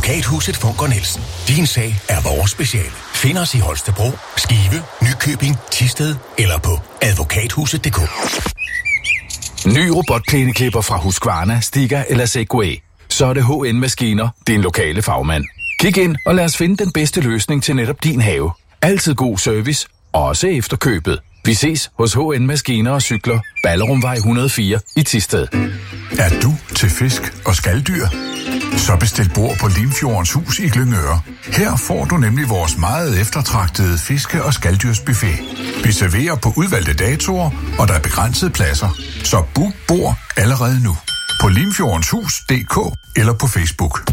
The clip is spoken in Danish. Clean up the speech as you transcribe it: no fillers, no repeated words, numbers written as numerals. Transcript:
Advokathuset Funker Nielsen. Din sag er vores speciale. Find os i Holstebro, Skive, Nykøbing, Thisted eller på advokathuset.dk. Ny robotplæneklipper fra Husqvarna, Stiga eller Segway. Så er det HN Maskiner, din lokale fagmand. Kig ind og lad os finde den bedste løsning til netop din have. Altid god service, også efter købet. Vi ses hos HN Maskiner og Cykler, Ballerumvej 104 i Thisted. Er du til fisk og skaldyr? Så bestil bord på Limfjordens Hus i Glyngøre. Her får du nemlig vores meget eftertragtede fiske- og skalddyrsbuffet. Vi serverer på udvalgte datoer, og der er begrænsede pladser. Så book bord allerede nu på limfjordenshus.dk eller på Facebook.